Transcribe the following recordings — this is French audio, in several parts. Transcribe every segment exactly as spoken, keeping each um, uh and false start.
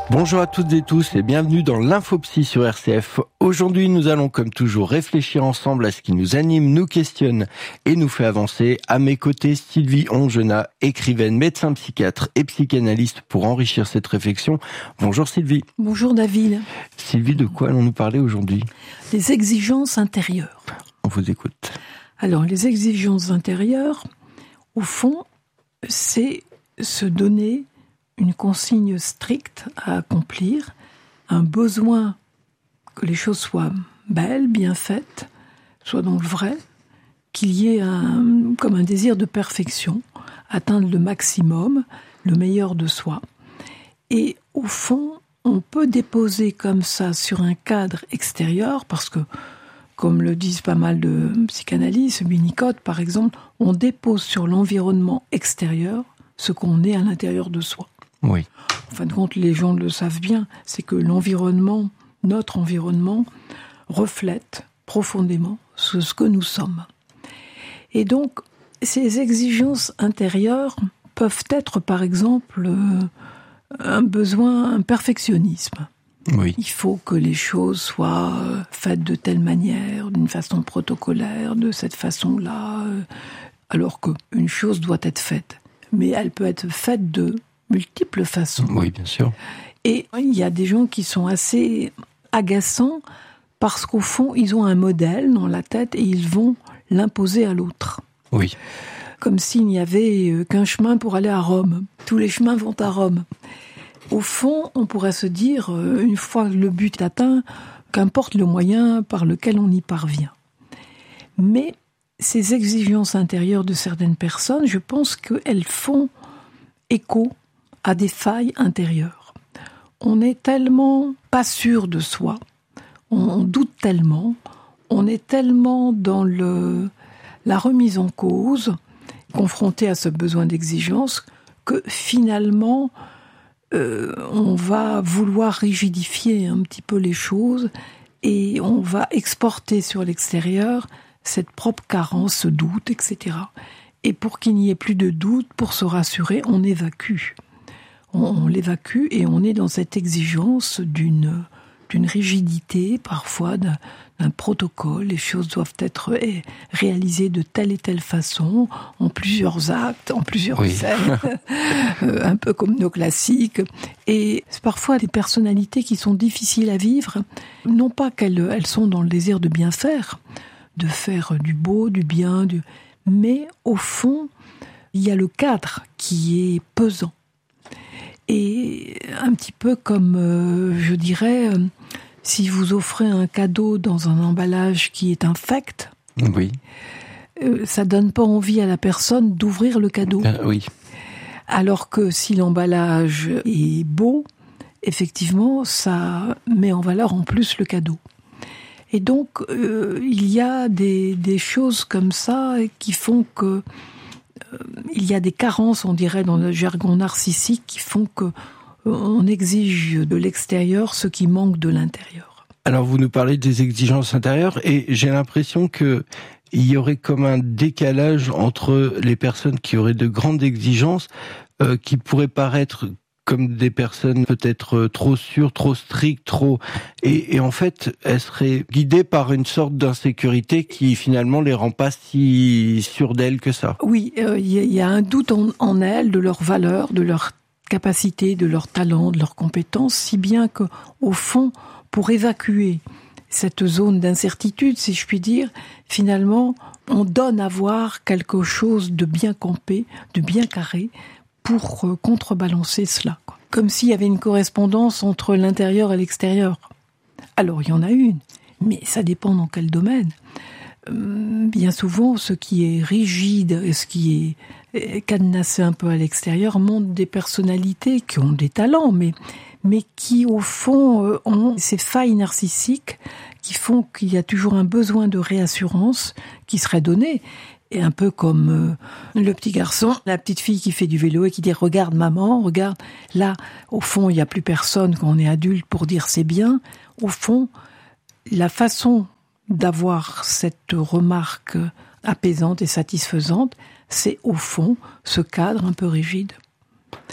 Bonjour à toutes et tous et bienvenue dans l'Infopsy sur R C F. Aujourd'hui, nous allons comme toujours réfléchir ensemble à ce qui nous anime, nous questionne et nous fait avancer. À mes côtés, Sylvie Ongenat, écrivaine, médecin psychiatre et psychanalyste pour enrichir cette réflexion. Bonjour Sylvie. Bonjour David. Sylvie, de quoi allons-nous parler aujourd'hui ? Les exigences intérieures. On vous écoute. Alors, les exigences intérieures, au fond, c'est se donner une consigne stricte à accomplir, un besoin que les choses soient belles, bien faites, soient dans le vrai, qu'il y ait un, comme un désir de perfection, atteindre le maximum, le meilleur de soi. Et au fond, on peut déposer comme ça sur un cadre extérieur, parce que, comme le disent pas mal de psychanalystes, Winnicott par exemple, on dépose sur l'environnement extérieur ce qu'on est à l'intérieur de soi. Oui. En fin de compte, les gens le savent bien, c'est que l'environnement, notre environnement, reflète profondément ce que nous sommes. Et donc, ces exigences intérieures peuvent être, par exemple, un besoin, un perfectionnisme. Oui. Il faut que les choses soient faites de telle manière, d'une façon protocolaire, de cette façon-là, alors qu'une chose doit être faite. Mais elle peut être faite de multiples façons. Oui, bien sûr. Et il y a des gens qui sont assez agaçants parce qu'au fond, ils ont un modèle dans la tête et ils vont l'imposer à l'autre. Oui. Comme s'il n'y avait qu'un chemin pour aller à Rome. Tous les chemins vont à Rome. Au fond, on pourrait se dire, une fois le but atteint, qu'importe le moyen par lequel on y parvient. Mais ces exigences intérieures de certaines personnes, je pense qu'elles font écho à des failles intérieures. On est tellement pas sûr de soi, on doute tellement, on est tellement dans le, la remise en cause, confronté à ce besoin d'exigence, que finalement, euh, on va vouloir rigidifier un petit peu les choses et on va exporter sur l'extérieur cette propre carence, ce doute, et cetera. Et pour qu'il n'y ait plus de doute, pour se rassurer, on évacue. On, on l'évacue et on est dans cette exigence d'une, d'une rigidité, parfois d'un, d'un protocole. Les choses doivent être réalisées de telle et telle façon, en plusieurs actes, en plusieurs oui. scènes, un peu comme nos classiques. Et c'est parfois des personnalités qui sont difficiles à vivre, non pas qu'elles elles sont dans le désir de bien faire, de faire du beau, du bien, du... mais au fond, il y a le cadre qui est pesant. Et un petit peu comme, euh, je dirais, euh, si vous offrez un cadeau dans un emballage qui est infect, oui. euh, ça donne pas envie à la personne d'ouvrir le cadeau. Euh, oui. Alors que si l'emballage est beau, effectivement, ça met en valeur en plus le cadeau. Et donc, euh, il y a des, des choses comme ça qui font que euh, il y a des carences, on dirait, dans le jargon narcissique, qui font que euh, on exige de l'extérieur ce qui manque de l'intérieur. Alors, vous nous parlez des exigences intérieures et j'ai l'impression que il y aurait comme un décalage entre les personnes qui auraient de grandes exigences, euh, qui pourraient paraître comme des personnes peut-être trop sûres, trop strictes, trop... Et, et en fait, elles seraient guidées par une sorte d'insécurité qui finalement les rend pas si sûres d'elles que ça. Oui, il euh, y, y a un doute en, en elles, de leur valeur, de leur capacité, de leur talent, de leurs compétences, si bien que, au fond, pour évacuer cette zone d'incertitude, si je puis dire, finalement, on donne à voir quelque chose de bien campé, de bien carré, pour contrebalancer cela, quoi. Comme s'il y avait une correspondance entre l'intérieur et l'extérieur. Alors, il y en a une, mais ça dépend dans quel domaine. Euh, bien souvent, ce qui est rigide et ce qui est cadenassé un peu à l'extérieur montre des personnalités qui ont des talents, mais, mais qui, au fond, euh, ont ces failles narcissiques qui font qu'il y a toujours un besoin de réassurance qui serait donné. Et un peu comme euh, le petit garçon, la petite fille qui fait du vélo et qui dit « Regarde maman, regarde ». Là, au fond, il n'y a plus personne quand on est adulte pour dire « c'est bien ». Au fond, la façon d'avoir cette remarque apaisante et satisfaisante, c'est au fond ce cadre un peu rigide.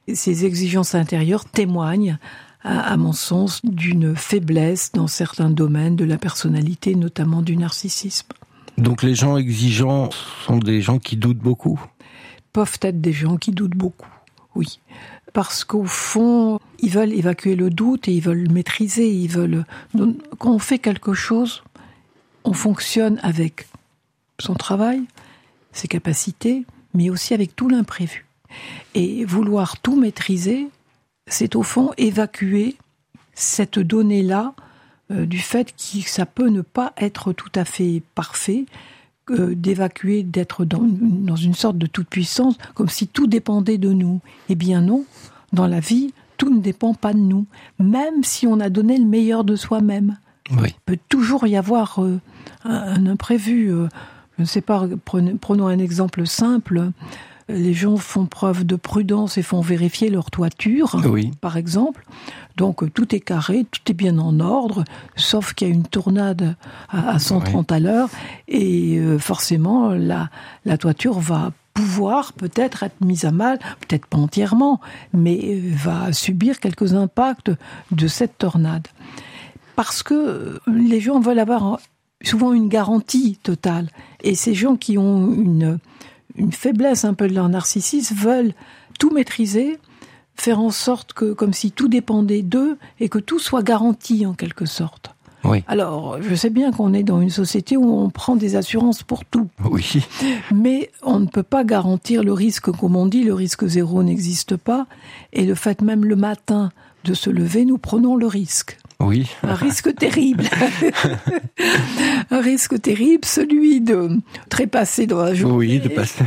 Ces exigences intérieures témoignent, à, à mon sens, d'une faiblesse dans certains domaines de la personnalité, notamment du narcissisme. Donc les gens exigeants sont des gens qui doutent beaucoup ? Peuvent être des gens qui doutent beaucoup, oui. Parce qu'au fond, ils veulent évacuer le doute et ils veulent le maîtriser. Ils veulent... Donc, quand on fait quelque chose, on fonctionne avec son travail, ses capacités, mais aussi avec tout l'imprévu. Et vouloir tout maîtriser, c'est au fond évacuer cette donnée-là euh, du fait que ça peut ne pas être tout à fait parfait, euh, d'évacuer, d'être dans, dans une sorte de toute-puissance, comme si tout dépendait de nous. Eh bien non, dans la vie, tout ne dépend pas de nous, même si on a donné le meilleur de soi-même. Oui. Il peut toujours y avoir euh, un, un imprévu. Euh, je ne sais pas, prenons, prenons un exemple simple. Les gens font preuve de prudence et font vérifier leur toiture, oui. par exemple. Donc tout est carré, tout est bien en ordre, sauf qu'il y a une tornade à, à cent trente oui. à l'heure, et euh, forcément la, la toiture va pouvoir peut-être être mise à mal, peut-être pas entièrement, mais euh, va subir quelques impacts de cette tornade. Parce que les gens veulent avoir souvent une garantie totale, et ces gens qui ont une... une faiblesse un peu de leur narcissisme, veulent tout maîtriser, faire en sorte que, comme si tout dépendait d'eux, et que tout soit garanti en quelque sorte. Oui. Alors, je sais bien qu'on est dans une société où on prend des assurances pour tout. Oui. Mais on ne peut pas garantir le risque, comme on dit, le risque zéro n'existe pas, et le fait même le matin de se lever, nous prenons le risque. Oui. Un risque terrible. Un risque terrible, celui de trépasser dans la journée. Oui, de passer.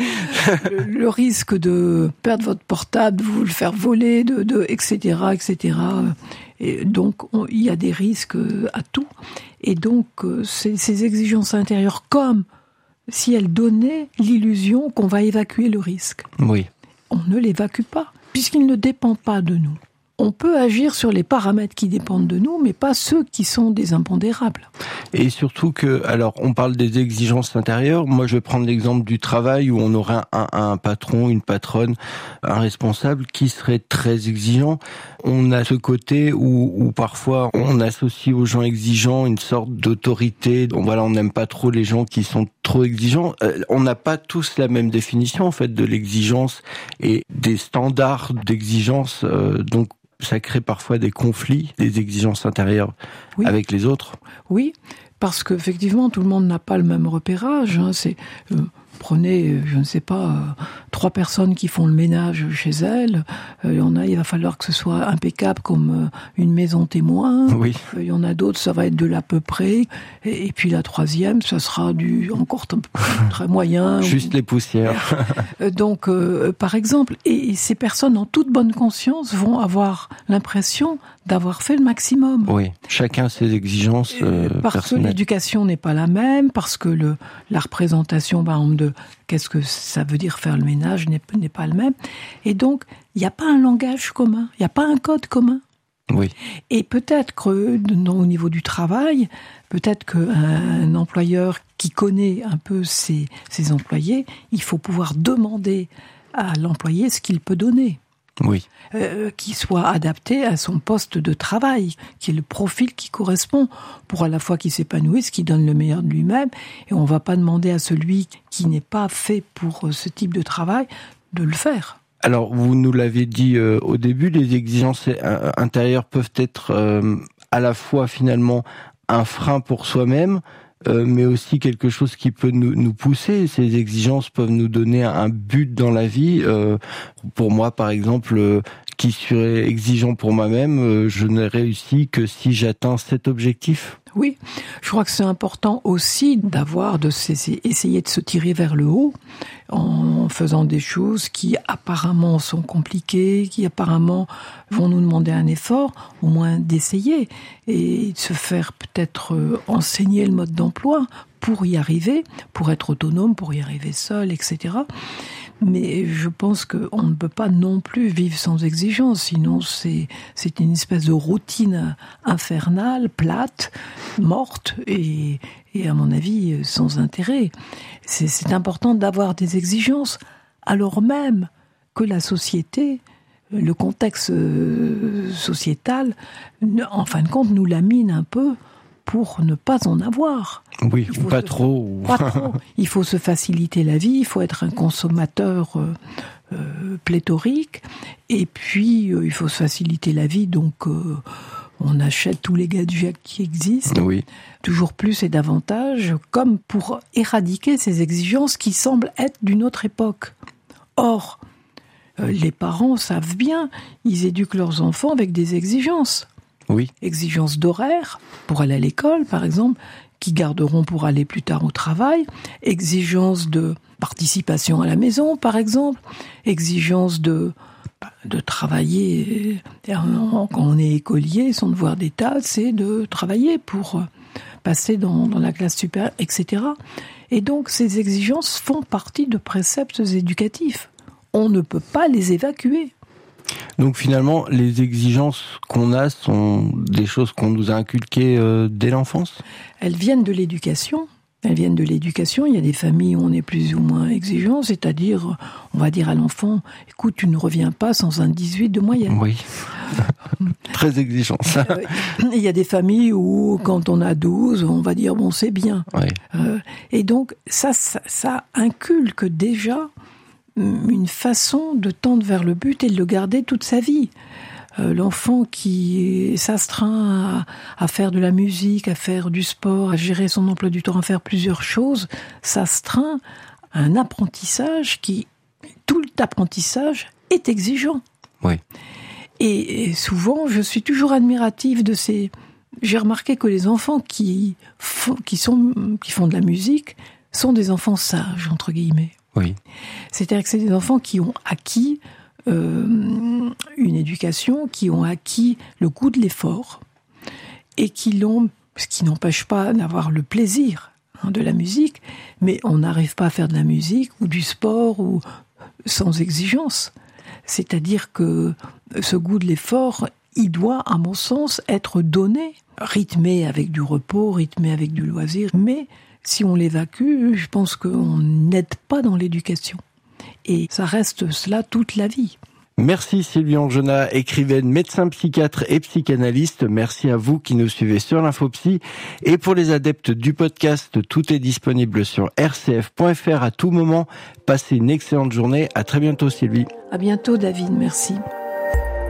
le, le risque de perdre votre portable, de vous le faire voler, de, de, et cetera, et cetera. Et donc, on, il y a des risques à tout. Et donc, ces, ces exigences intérieures, comme si elles donnaient l'illusion qu'on va évacuer le risque. Oui. On ne l'évacue pas, puisqu'il ne dépend pas de nous. On peut agir sur les paramètres qui dépendent de nous, mais pas ceux qui sont des impondérables. Et surtout que, alors, on parle des exigences intérieures. Moi, je vais prendre l'exemple du travail où on aurait un, un patron, une patronne, un responsable qui serait très exigeant. On a ce côté où, où parfois on associe aux gens exigeants une sorte d'autorité. Donc voilà, on n'aime pas trop les gens qui sont trop exigeants. Euh, on n'a pas tous la même définition en fait de l'exigence et des standards d'exigence. Euh, donc ça crée parfois des conflits, des exigences intérieures oui. avec les autres. Oui, parce qu'effectivement, tout le monde n'a pas le même repérage. Hein. C'est, euh, prenez, je ne sais pas, euh, trois personnes qui font le ménage chez elles. Euh, il y en a, il va falloir que ce soit impeccable comme euh, une maison témoin. Oui. Euh, il y en a d'autres, ça va être de l'à peu près. Et, et puis la troisième, ça sera du encore t- très moyen. Juste ou... les poussières. Donc, euh, par exemple, et, et ces personnes en toute bonne conscience vont avoir l'impression d'avoir fait le maximum. Oui, chacun ses exigences euh, parce personnelles. Que l'éducation n'est pas la même, parce que le, la représentation, par exemple, de qu'est-ce que ça veut dire faire le ménage n'est, n'est pas le même. Et donc, il n'y a pas un langage commun, il n'y a pas un code commun. Oui. Et peut-être que, dans, au niveau du travail, peut-être qu'un employeur qui connaît un peu ses, ses employés, il faut pouvoir demander à l'employé ce qu'il peut donner. Oui. Euh, qui soit adapté à son poste de travail, qui est le profil qui correspond, pour à la fois qu'il s'épanouisse, qu'il donne le meilleur de lui-même, et on ne va pas demander à celui qui n'est pas fait pour ce type de travail de le faire. Alors, vous nous l'avez dit euh, au début, les exigences intérieures peuvent être euh, à la fois finalement un frein pour soi-même, Euh, mais aussi quelque chose qui peut nous, nous pousser. Ces exigences peuvent nous donner un but dans la vie. Euh, pour moi, par exemple, euh, qui serait exigeant pour moi-même, euh, je n'ai réussi que si j'atteins cet objectif. Oui, je crois que c'est important aussi d'avoir, de essayer de se tirer vers le haut en faisant des choses qui apparemment sont compliquées, qui apparemment vont nous demander un effort, au moins d'essayer et de se faire peut-être enseigner le mode d'emploi pour y arriver, pour être autonome, pour y arriver seul, et cetera. Mais je pense qu'on ne peut pas non plus vivre sans exigence, sinon c'est, c'est une espèce de routine infernale, plate, morte et, et à mon avis sans intérêt. C'est, c'est important d'avoir des exigences, alors même que la société le contexte sociétal, en fin de compte, nous lamine un peu pour ne pas en avoir. Oui, ou pas se... trop. Pas trop. Il faut se faciliter la vie, il faut être un consommateur euh, euh, pléthorique, et puis euh, il faut se faciliter la vie, donc euh, on achète tous les gadgets qui existent, oui. toujours plus et davantage, comme pour éradiquer ces exigences qui semblent être d'une autre époque. Or, euh, les parents savent bien, ils éduquent leurs enfants avec des exigences. Oui. Exigences d'horaire, pour aller à l'école, par exemple, qui garderont pour aller plus tard au travail. Exigences de participation à la maison, par exemple. Exigences de, de travailler. Quand on est écolier, son devoir d'état, c'est de travailler pour passer dans, dans la classe supérieure, et cetera. Et donc, ces exigences font partie de préceptes éducatifs. On ne peut pas les évacuer. Donc finalement, les exigences qu'on a sont des choses qu'on nous a inculquées euh, dès l'enfance ? Elles viennent de l'éducation. Elles viennent de l'éducation. Il y a des familles où on est plus ou moins exigeant, c'est-à-dire, on va dire à l'enfant, écoute, tu ne reviens pas sans un dix-huit de moyenne. Oui, très exigeant ça. Euh, il y a des familles où, quand on a douze, on va dire, bon, c'est bien. Oui. Euh, et donc, ça, ça, ça inculque déjà une façon de tendre vers le but et de le garder toute sa vie. Euh, l'enfant qui s'astreint à, à faire de la musique, à faire du sport, à gérer son emploi du temps, à faire plusieurs choses, s'astreint à un apprentissage qui, tout l'apprentissage est exigeant. Oui. Et, et souvent, je suis toujours admirative de ces... J'ai remarqué que les enfants qui font, qui sont, qui font de la musique sont des enfants sages, entre guillemets. Oui. C'est-à-dire que c'est des enfants qui ont acquis euh, une éducation, qui ont acquis le goût de l'effort, et qui l'ont, ce qui n'empêche pas d'avoir le plaisir hein, de la musique, mais on n'arrive pas à faire de la musique ou du sport ou sans exigence. C'est-à-dire que ce goût de l'effort, il doit, à mon sens, être donné, rythmé avec du repos, rythmé avec du loisir, mais si on l'évacue, je pense qu'on n'aide pas dans l'éducation. Et ça reste cela toute la vie. Merci Sylvie Angenat, écrivaine, médecin psychiatre et psychanalyste. Merci à vous qui nous suivez sur l'Infopsy. Et pour les adeptes du podcast, tout est disponible sur r c f point f r à tout moment. Passez une excellente journée. À très bientôt Sylvie. À bientôt David, merci.